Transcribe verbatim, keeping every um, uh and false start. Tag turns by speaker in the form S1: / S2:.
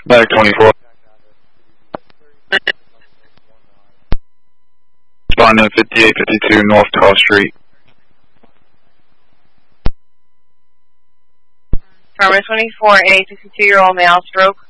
S1: Back twenty-four. Responding fifty-eight fifty-two North Tall Street.
S2: Farmer twenty-four, a fifty-two-year-old male stroke.